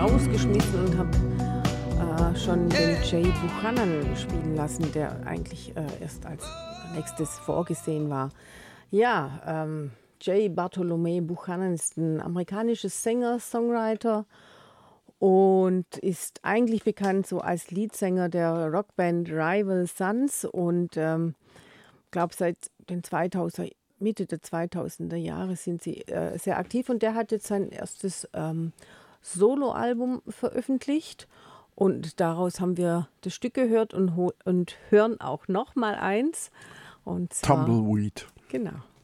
rausgeschmissen und habe schon den Jay Buchanan spielen lassen, der eigentlich erst als nächstes vorgesehen war. Ja, Jay Bartholomew Buchanan ist ein amerikanischer Sänger, Songwriter und ist eigentlich bekannt so als Leadsänger der Rockband Rival Sons und glaube seit den 2000 Mitte der 2000er Jahre sind sie sehr aktiv und der hat jetzt sein erstes Soloalbum veröffentlicht und daraus haben wir das Stück gehört und hören auch noch mal eins und zwar, Tumbleweed. genau.